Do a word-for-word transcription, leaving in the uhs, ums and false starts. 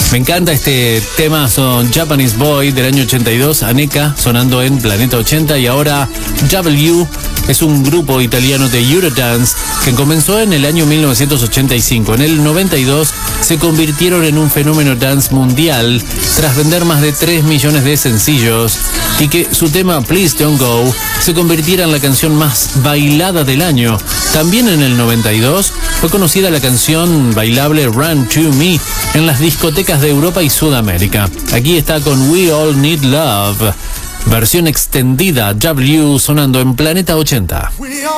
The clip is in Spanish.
Me encanta este tema, son Japanese Boy del año ochenta y dos, Aneka sonando en Planeta ochenta, y ahora W es un grupo italiano de Eurodance que comenzó en el año mil novecientos ochenta y cinco. En el noventa y dos se convirtieron en un fenómeno dance mundial tras vender más de tres millones de sencillos y que su tema Please Don't Go se convirtiera en la canción más bailada del año. También en el noventa y dos fue conocida la canción bailable Run to Me en las discotecas de Europa y Sudamérica. Aquí está con We All Need Love, versión extendida, W sonando en Planeta ochenta.